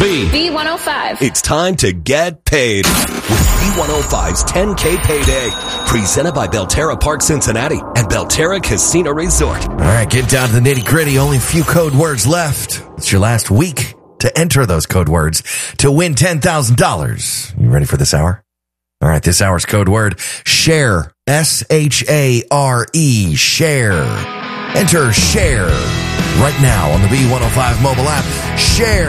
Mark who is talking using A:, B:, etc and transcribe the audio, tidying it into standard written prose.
A: B105.
B: It's time to get paid with B105's 10K Payday. Presented by Belterra Park Cincinnati and Belterra Casino Resort.
C: All right, get down to the nitty gritty. Only a few code words left. It's your last week to enter those code words to win $10,000. You ready for this hour? All right, this hour's code word, share. S-H-A-R-E, share. Enter share right now on the B105 mobile app. Share.